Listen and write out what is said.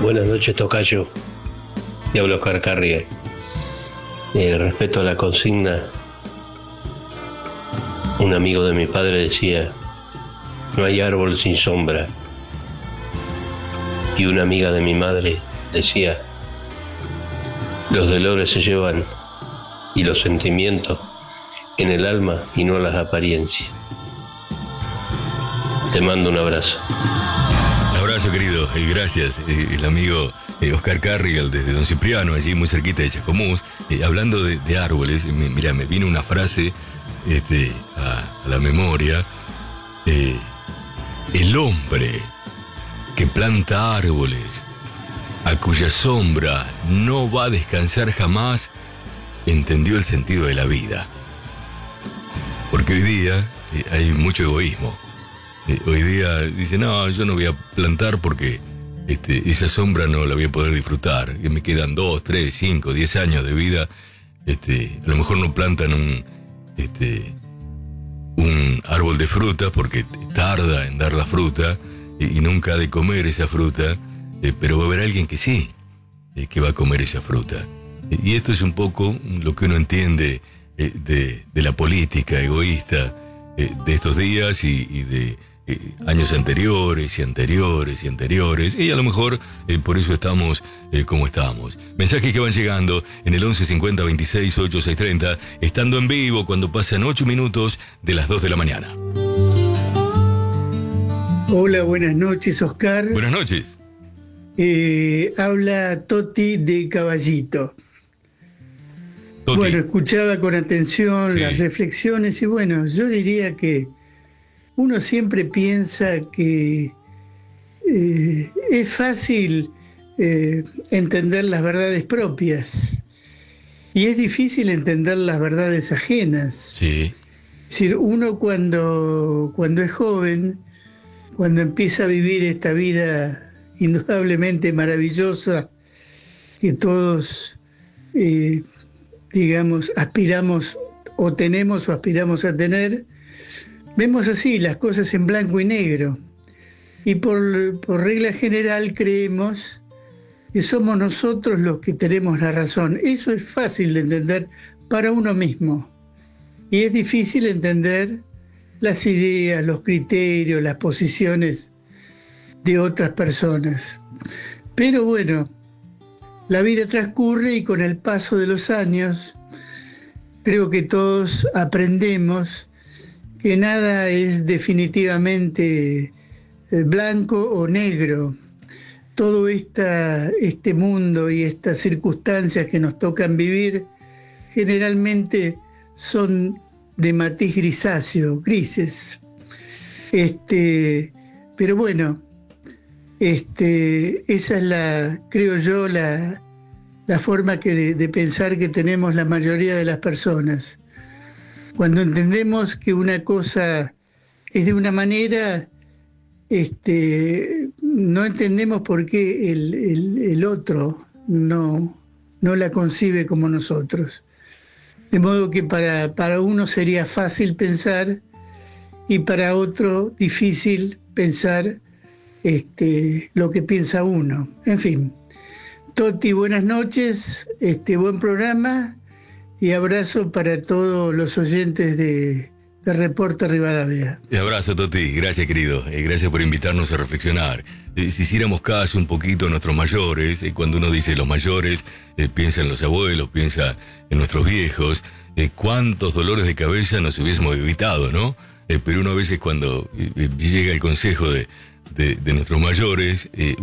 Buenas noches, tocayo. Te hablo Oscar Carriel. Respecto a la consigna, un amigo de mi padre decía: no hay árbol sin sombra. Y una amiga de mi madre decía: los dolores se llevan y los sentimientos en el alma y no en las apariencias. Te mando un abrazo. Abrazo, querido, y gracias. El amigo Oscar Carriel desde Don Cipriano, allí muy cerquita de Chascomús, hablando de árboles. Mira, me vino una frase a la memoria. El hombre que planta árboles, a cuya sombra no va a descansar jamás, entendió el sentido de la vida. Porque hoy día hay mucho egoísmo. Hoy día dice: no, yo no voy a plantar porque esa sombra no la voy a poder disfrutar, que me quedan 2, 3, 5, 10 años de vida. A lo mejor no plantan un árbol de fruta porque tarda en dar la fruta y nunca ha de comer esa fruta, pero va a haber alguien que sí, que va a comer esa fruta. Y esto es un poco lo que uno entiende de la política egoísta de estos días y de años anteriores, y a lo mejor por eso estamos como estamos. Mensajes que van llegando en el 1150 26 8630, estando en vivo cuando pasan 8 minutos de las 2 de la mañana. Hola, buenas noches, Oscar. Buenas noches. Habla Toti de Caballito. Toti. Bueno, escuchaba con atención Sí. las reflexiones y bueno, yo diría que uno siempre piensa que es fácil entender las verdades propias y es difícil entender las verdades ajenas. Sí. Es decir, uno cuando es joven, cuando empieza a vivir esta vida indudablemente maravillosa que todos, digamos, aspiramos o tenemos o aspiramos a tener, vemos así las cosas en blanco y negro y por regla general creemos que somos nosotros los que tenemos la razón. Eso es fácil de entender para uno mismo y es difícil entender las ideas, los criterios, las posiciones de otras personas. Pero bueno, la vida transcurre y con el paso de los años creo que todos aprendemos que nada es definitivamente blanco o negro. Todo este mundo y estas circunstancias que nos tocan vivir generalmente son de matiz grises. Pero bueno, esa es creo yo, la forma de pensar que tenemos la mayoría de las personas. Cuando entendemos que una cosa es de una manera, no entendemos por qué el otro no la concibe como nosotros. De modo que para uno sería fácil pensar y para otro difícil pensar lo que piensa uno. En fin, Toti, buenas noches, buen programa y abrazo para todos los oyentes de Reporte Rivadavia. Un abrazo, Toti. Gracias, querido. Gracias por invitarnos a reflexionar. Si hiciéramos caso un poquito a nuestros mayores, cuando uno dice los mayores, piensa en los abuelos, piensa en nuestros viejos, cuántos dolores de cabeza nos hubiésemos evitado, ¿no? Pero uno a veces cuando llega el consejo de nuestros mayores,